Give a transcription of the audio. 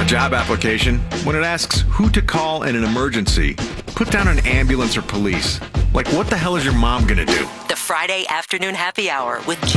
job application, when it asks who to call in an emergency, put down an ambulance or police. Like, what the hell is your mom gonna do? The Friday Afternoon Happy Hour with